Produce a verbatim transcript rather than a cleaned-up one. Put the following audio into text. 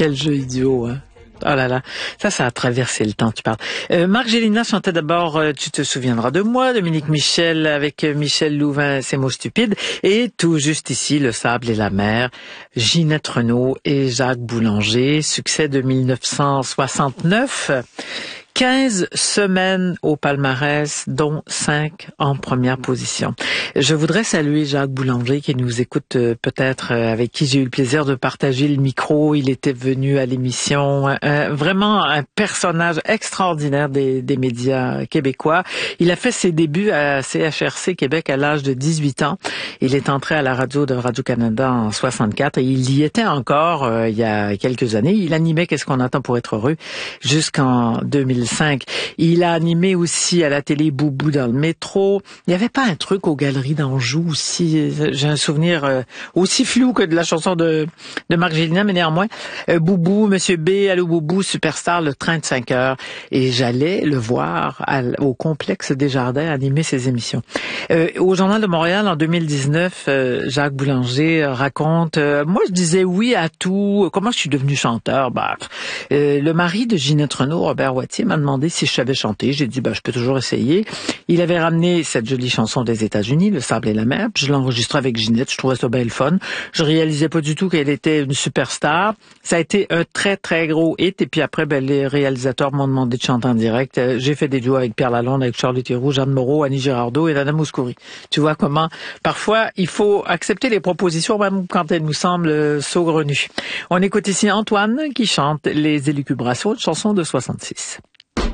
quel jeu idiot, hein. Oh là là, ça, ça a traversé le temps, tu parles. Euh, Marc Gélinas chantait d'abord euh, Tu te souviendras de moi, Dominique Michel avec euh, Michel Louvain, Ces mots stupides, et tout juste ici, Le sable et la mer, Ginette Renaud et Jacques Boulanger, succès de mille neuf cent soixante-neuf. quinze semaines au palmarès, dont cinq en première position. Je voudrais saluer Jacques Boulanger qui nous écoute euh, peut-être, euh, avec qui j'ai eu le plaisir de partager le micro. Il était venu à l'émission, euh, vraiment un personnage extraordinaire des, des médias québécois. Il a fait ses débuts à C H R C Québec à l'âge de dix-huit ans. Il est entré à la radio de Radio-Canada en soixante-quatre et il y était encore euh, il y a quelques années. Il animait Qu'est-ce qu'on attend pour être heureux jusqu'en deux mille cinq. Il a animé aussi à la télé Boubou dans le métro. Il n'y avait pas un truc aux Galeries d'Anjou aussi. J'ai un souvenir euh, aussi flou que de la chanson de, de Marc Gélinas, mais néanmoins, euh, Boubou, Monsieur B, Allô Boubou, Superstar, le train de cinq heures. Et j'allais le voir à, au complexe des Jardins animer ses émissions. Euh, au Journal de Montréal, en deux mille dix-neuf, euh, Jacques Boulanger raconte euh, moi, je disais oui à tout. Comment je suis devenu chanteur? Bah, euh, le mari de Ginette Renaud, Robert Wattier, m'a demandé si je savais chanter. J'ai dit, ben, je peux toujours essayer. Il avait ramené cette jolie chanson des États-Unis, Le sable et la mer, puis je l'enregistrais avec Ginette. Je trouvais ça bien le fun. Je réalisais pas du tout qu'elle était une superstar. Ça a été un très, très gros hit. Et puis après, ben, les réalisateurs m'ont demandé de chanter en direct. J'ai fait des duos avec Pierre Lalonde, avec Charles Theroux, Jeanne Moreau, Annie Girardot et Nana Mouskouri. Tu vois comment, parfois, il faut accepter les propositions, même quand elles nous semblent saugrenues. On écoute ici Antoine qui chante Les élucubrations, une chanson de soixante-six.